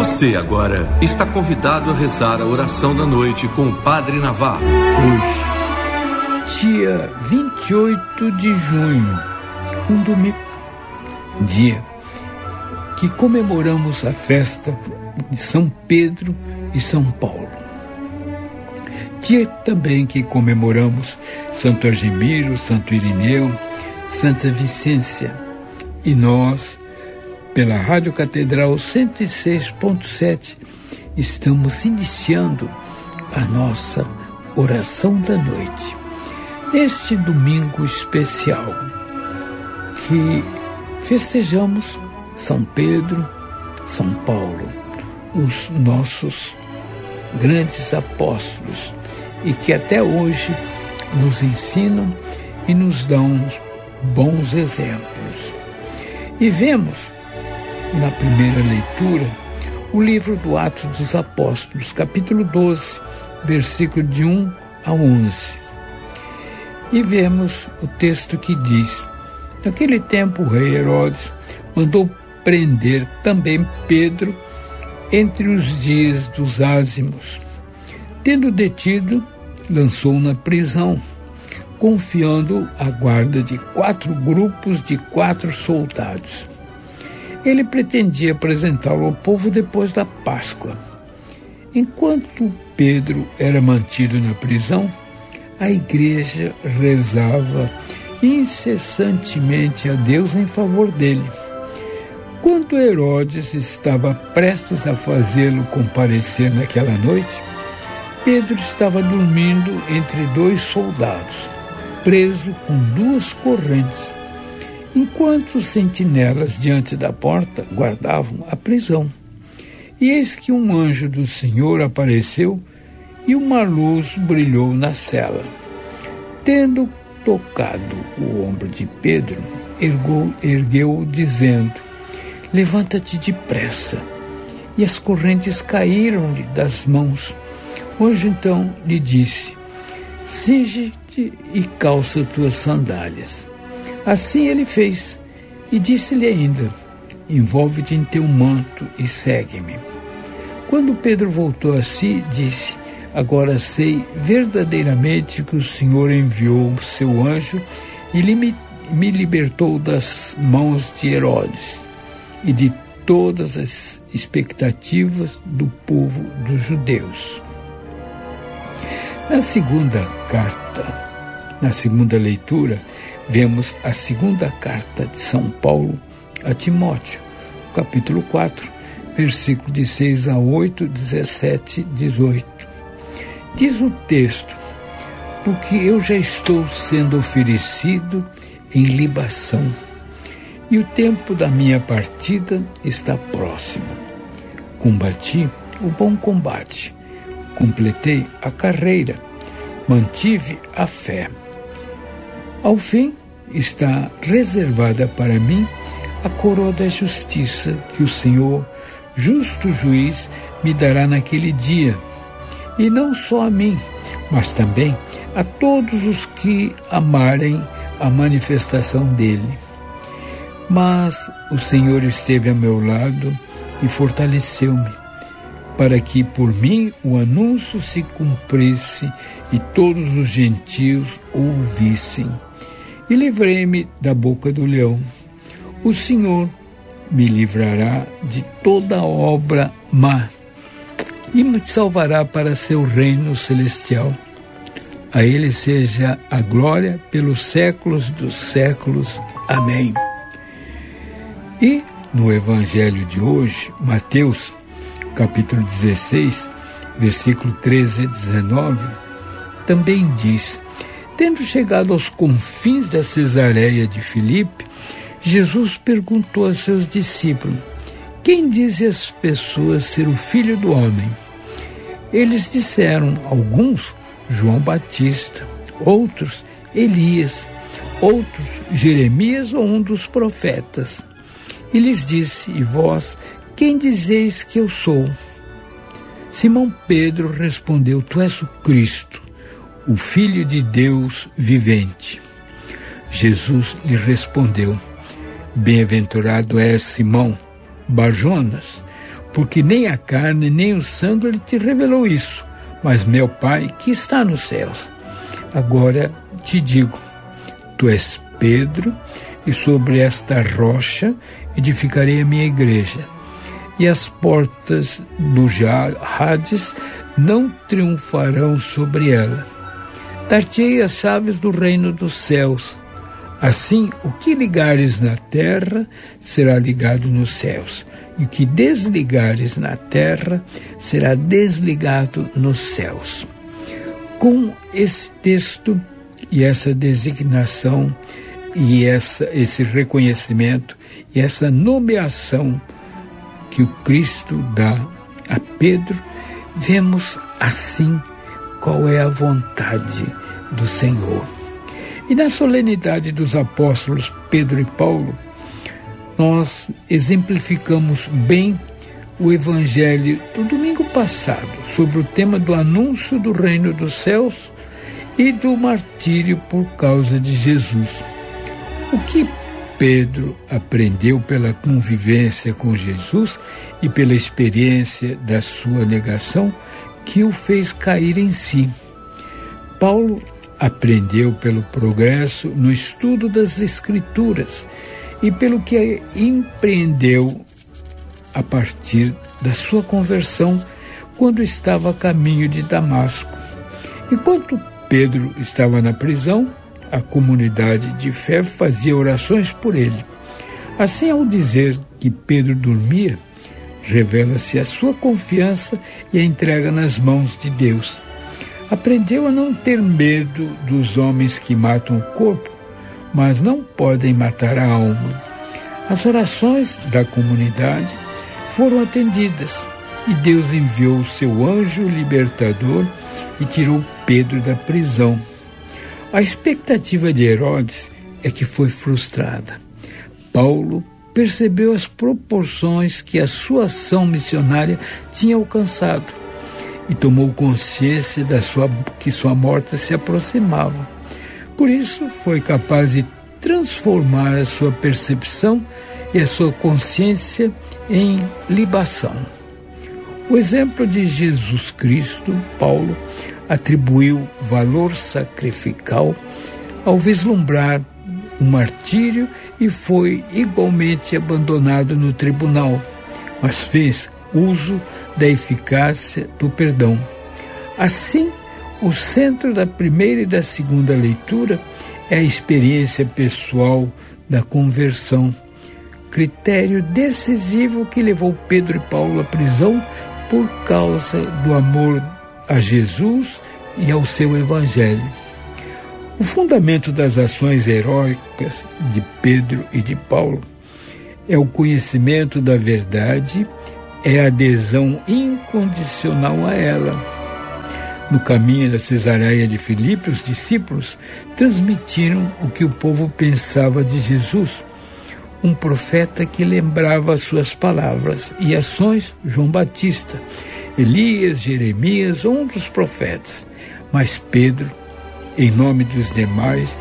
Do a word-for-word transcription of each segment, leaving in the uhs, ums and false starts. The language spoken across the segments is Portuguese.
Você agora está convidado a rezar a oração da noite com o Padre Navarro. Hoje, dia vinte e oito de junho, um domingo, dia que comemoramos a festa de São Pedro e São Paulo. Dia também que comemoramos Santo Argemiro, Santo Irineu, Santa Vicência. E nós, pela Rádio Catedral cento e seis ponto sete, estamos iniciando a nossa oração da noite, neste domingo especial, que festejamos São Pedro, São Paulo, os nossos grandes apóstolos, e que até hoje nos ensinam e nos dão bons exemplos. E vemos, na primeira leitura, o livro do Atos dos Apóstolos, capítulo doze, versículo de um a onze. E vemos o texto que diz: naquele tempo o rei Herodes mandou prender também Pedro entre os dias dos ázimos. Tendo detido, lançou-o na prisão, confiando a guarda de quatro grupos de quatro soldados. Ele pretendia apresentá-lo ao povo depois da Páscoa. Enquanto Pedro era mantido na prisão, a igreja rezava incessantemente a Deus em favor dele. Quando Herodes estava prestes a fazê-lo comparecer naquela noite, Pedro estava dormindo entre dois soldados, preso com duas correntes, enquanto os sentinelas diante da porta guardavam a prisão. E eis que um anjo do Senhor apareceu e uma luz brilhou na cela. Tendo tocado o ombro de Pedro, ergou, ergueu-o dizendo: levanta-te depressa. E as correntes caíram-lhe das mãos. O anjo então lhe disse: cinge-te e calça tuas sandálias. Assim ele fez, e disse-lhe ainda: envolve-te em teu manto e segue-me. Quando Pedro voltou a si, disse: agora sei verdadeiramente que o Senhor enviou o seu anjo e me, me libertou das mãos de Herodes e de todas as expectativas do povo dos judeus. Na segunda carta, na segunda leitura, vemos a segunda carta de São Paulo a Timóteo, capítulo quatro, versículo de seis a oito, dezessete, dezoito. Diz o texto: porque eu já estou sendo oferecido em libação, e o tempo da minha partida está próximo. Combati o bom combate, completei a carreira, mantive a fé. Ao fim, está reservada para mim a coroa da justiça que o Senhor, justo juiz, me dará naquele dia. E não só a mim, mas também a todos os que amarem a manifestação dele. Mas o Senhor esteve a meu lado e fortaleceu-me, para que por mim o anúncio se cumprisse e todos os gentios o ouvissem. E livrei-me da boca do leão. O Senhor me livrará de toda obra má e me salvará para seu reino celestial. A ele seja a glória pelos séculos dos séculos. Amém. E no Evangelho de hoje, Mateus, capítulo dezesseis, versículo treze a dezenove, também diz: tendo chegado aos confins da Cesareia de Filipe, Jesus perguntou a seus discípulos: quem dizem as pessoas ser o Filho do Homem? Eles disseram, alguns, João Batista, outros, Elias, outros, Jeremias ou um dos profetas. E lhes disse: e vós, quem dizeis que eu sou? Simão Pedro respondeu: tu és o Cristo, o Filho de Deus vivente. Jesus lhe respondeu: bem-aventurado és, Simão Barjonas, porque nem a carne nem o sangue ele te revelou isso, mas meu Pai que está nos céus. Agora te digo, tu és Pedro, e sobre esta rocha edificarei a minha igreja, e as portas do Hades não triunfarão sobre ela. Dar-te-ei as chaves do reino dos céus. Assim, o que ligares na terra será ligado nos céus, e o que desligares na terra será desligado nos céus. Com esse texto e essa designação e essa, esse reconhecimento e essa nomeação que o Cristo dá a Pedro, vemos assim qual é a vontade do Senhor. E na solenidade dos apóstolos Pedro e Paulo, nós exemplificamos bem o evangelho do domingo passado sobre o tema do anúncio do reino dos céus e do martírio por causa de Jesus. O que Pedro aprendeu pela convivência com Jesus e pela experiência da sua negação que o fez cair em si. Paulo aprendeu pelo progresso no estudo das Escrituras e pelo que empreendeu a partir da sua conversão quando estava a caminho de Damasco. Enquanto Pedro estava na prisão, a comunidade de fé fazia orações por ele. Assim, ao dizer que Pedro dormia, revela-se a sua confiança e a entrega nas mãos de Deus. Aprendeu a não ter medo dos homens que matam o corpo, mas não podem matar a alma. As orações da comunidade foram atendidas e Deus enviou o seu anjo libertador e tirou Pedro da prisão. A expectativa de Herodes é que foi frustrada. Paulo percebeu as proporções que a sua ação missionária tinha alcançado e tomou consciência da sua, que sua morte se aproximava. Por isso, foi capaz de transformar a sua percepção e a sua consciência em libação. O exemplo de Jesus Cristo, Paulo atribuiu valor sacrificial ao vislumbrar o martírio e foi igualmente abandonado no tribunal, mas fez uso da eficácia do perdão. Assim, o centro da primeira e da segunda leitura é a experiência pessoal da conversão, critério decisivo que levou Pedro e Paulo à prisão por causa do amor a Jesus e ao seu evangelho. O fundamento das ações heróicas de Pedro e de Paulo é o conhecimento da verdade, é a adesão incondicional a ela. No caminho da Cesareia de Filipe, os discípulos transmitiram o que o povo pensava de Jesus, um profeta que lembrava as suas palavras e ações, João Batista, Elias, Jeremias, um dos profetas. Mas Pedro, em nome dos demais,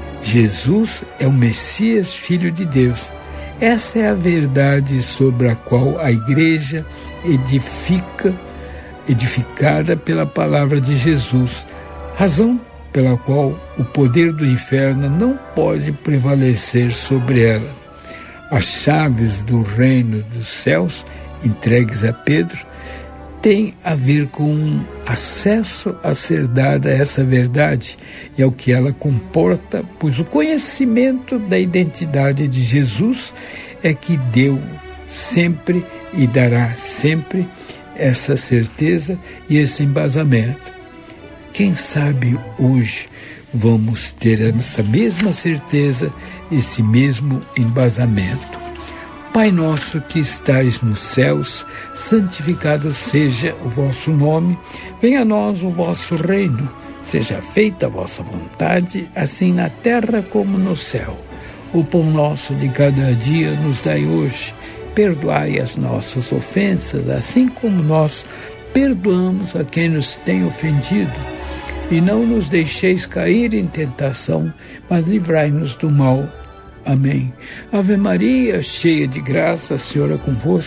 Jesus é o Messias, Filho de Deus. Essa é a verdade sobre a qual a igreja edifica, edificada pela palavra de Jesus, razão pela qual o poder do inferno não pode prevalecer sobre ela. As chaves do reino dos céus, entregues a Pedro, têm a ver com acesso a ser dada a essa verdade e ao que ela comporta, pois o conhecimento da identidade de Jesus é que deu sempre e dará sempre essa certeza e esse embasamento. Quem sabe hoje vamos ter essa mesma certeza, esse mesmo embasamento. Pai nosso que estais nos céus, santificado seja o vosso nome, venha a nós o vosso reino, seja feita a vossa vontade, assim na terra como no céu. O pão nosso de cada dia nos dai hoje, perdoai as nossas ofensas, assim como nós perdoamos a quem nos tem ofendido. E não nos deixeis cair em tentação, mas livrai-nos do mal. Amém. Ave Maria, cheia de graça, o Senhor é convosco.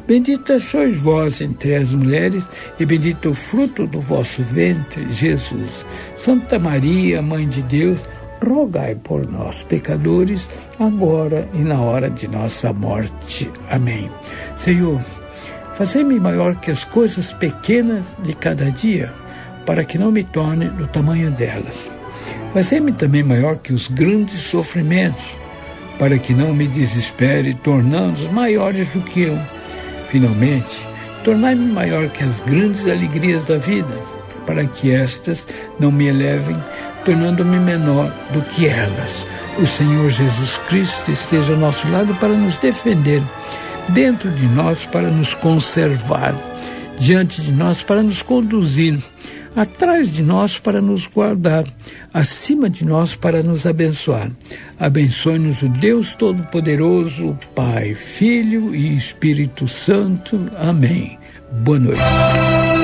Bendita sois vós entre as mulheres, e bendito o fruto do vosso ventre, Jesus. Santa Maria, Mãe de Deus, rogai por nós, pecadores, agora e na hora de nossa morte. Amém. Senhor, fazei-me maior que as coisas pequenas de cada dia, para que não me torne do tamanho delas. Fazei-me também maior que os grandes sofrimentos, para que não me desespere, tornando-os maiores do que eu. Finalmente, tornai-me maior que as grandes alegrias da vida, para que estas não me elevem, tornando-me menor do que elas. O Senhor Jesus Cristo esteja ao nosso lado para nos defender, dentro de nós para nos conservar, diante de nós para nos conduzir, atrás de nós para nos guardar, acima de nós para nos abençoar. Abençoe-nos o Deus Todo-Poderoso, Pai, Filho e Espírito Santo. Amém. Boa noite.